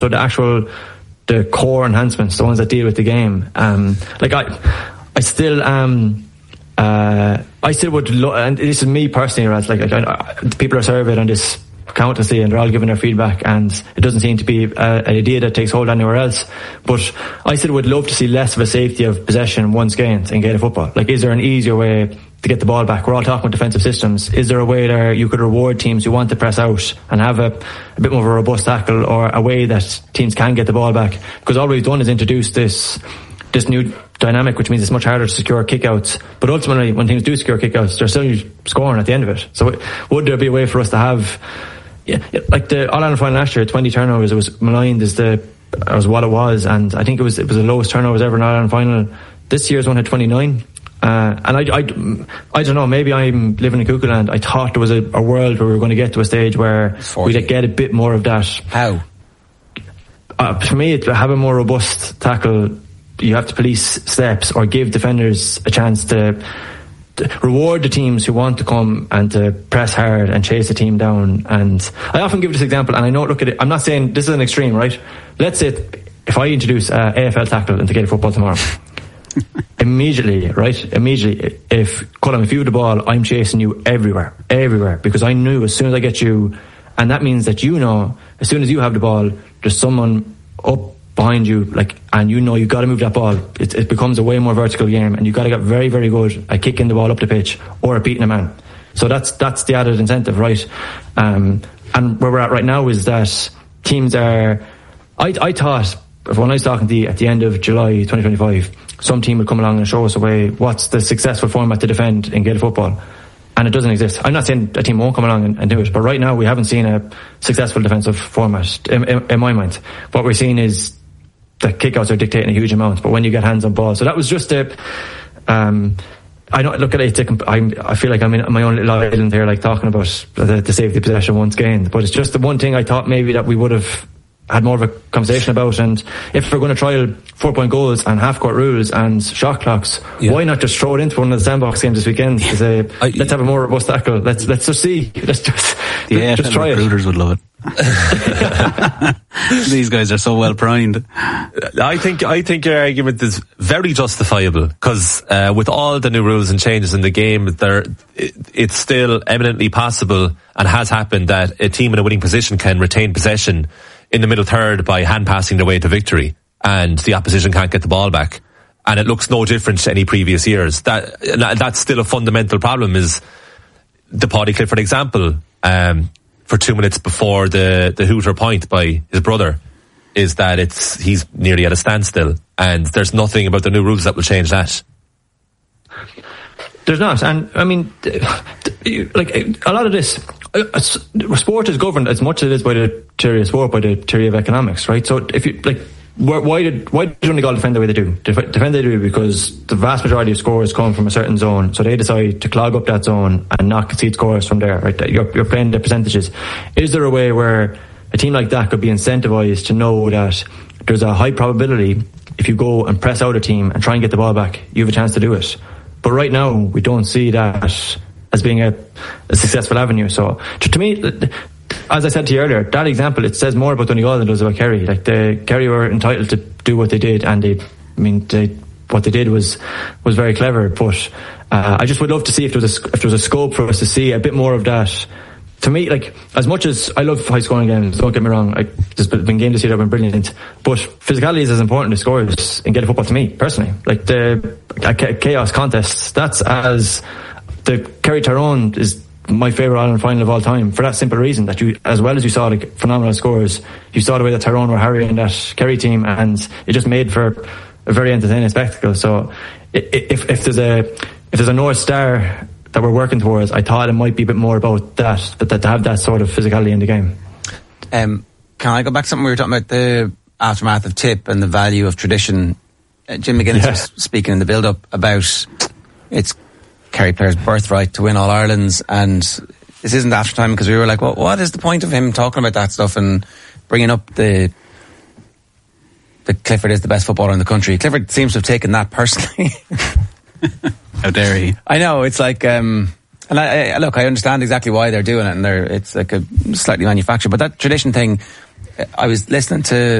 So the core enhancements, the ones that deal with the game. I still would and this is me personally, right? People are surveyed on this countlessly and they're all giving their feedback, and it doesn't seem to be an idea that takes hold anywhere else. But I still would love to see less of a safety of possession once gained in Gaelic football. Like, is there an easier way to get the ball back? We're all talking about defensive systems. Is there a way there you could reward teams who want to press out and have a bit more of a robust tackle, or a way that teams can get the ball back? Because all we've done is introduce this new dynamic, which means it's much harder to secure kickouts. But ultimately, when teams do secure kickouts, they're still scoring at the end of it. So would there be a way for us to have, like the All-Ireland final last year, 20 turnovers, it was maligned as what it was, and I think it was the lowest turnovers ever in All-Ireland final. This year's one had 29. And I don't know, maybe I'm living in cuckoo land. I thought there was a world where we were going to get to a stage where we'd get a bit more of that. How? For me, to have a more robust tackle, you have to police steps or give defenders a chance to reward the teams who want to come and to press hard and chase the team down. And I often give this example, and I know, look at it, I'm not saying this is an extreme, right? Let's say if I introduce AFL tackle into Gaelic football tomorrow, immediately, if Colin, if you have the ball, I'm chasing you everywhere, because I knew as soon as I get you, and that means that as soon as you have the ball, there's someone up behind you, and you got to move that ball. It becomes a way more vertical game, and you got to get very, very good at kicking the ball up the pitch or at beating a man. So that's the added incentive, right? And where we're at right now is that teams are. I thought when I was talking to you at the end of July 2025. Some team would come along and show us a way, what's the successful format to defend in Gaelic football, and it doesn't exist. I'm not saying a team won't come along and do it, but right now we haven't seen a successful defensive format in my mind. What we're seeing is the kickouts are dictating a huge amount, but when you get hands on ball, so that was just I don't look at it. I feel like I'm in my own little island here, like talking about the safety possession once gained, but it's just the one thing I thought maybe that we would have had more of a conversation about. And if we're going to trial 4-point goals and half-court rules and shot clocks, why not just throw it into one of the sandbox games this weekend to say, let's have a more robust tackle, let's just see, just try it. Recruiters would love it. These guys are so well primed. I think your argument is very justifiable, because with all the new rules and changes in the game, it's still eminently possible and has happened that a team in a winning position can retain possession in the middle third by hand passing their way to victory, and the opposition can't get the ball back, and it looks no different to any previous years. That's still a fundamental problem. Is the Paddy Clifford example for 2 minutes before the Hooter point by his brother, is that he's nearly at a standstill, and there's nothing about the new rules that will change that. There's not, and I mean, like a lot of this, sport is governed as much as it is by the theory of sport, by the theory of economics, right? So if you why did Donegal defend the way they do? Defend they do because the vast majority of scores come from a certain zone, so they decide to clog up that zone and not concede scores from there, right? You're playing the percentages. Is there a way where a team like that could be incentivized to know that there's a high probability if you go and press out a team and try and get the ball back, you have a chance to do it? But right now, we don't see that as being a successful avenue. So, to me, as I said to you earlier, that example, it says more about Donegal than it does about Kerry. Like, Kerry were entitled to do what they did, and what they did was very clever. But I just would love to see if there was a scope for us to see a bit more of that. To me, like, as much as I love high scoring games, don't get me wrong, there's been games this year that have been brilliant, but physicality is as important as scores in Gaelic football to me, personally. Like, the chaos contests, that's as the Kerry Tyrone is my favourite Ireland final of all time, for that simple reason, that you, as well as you saw the phenomenal scores, you saw the way that Tyrone were harrying that Kerry team, and it just made for a very entertaining spectacle. So if there's a North Star that we're working towards, I thought it might be a bit more about that, but to have that sort of physicality in the game. Can I go back to something we were talking about, the aftermath of Tip and the value of tradition? Jim McGuinness was speaking in the build-up about it's Kerry players' birthright to win All Irelands, and this isn't after time, because we were like, well, what is the point of him talking about that stuff and bringing up the Clifford is the best footballer in the country? Clifford seems to have taken that personally. How dare he? I know, it's like, and I understand exactly why they're doing it, and it's like a slightly manufactured, but that tradition thing, I was listening to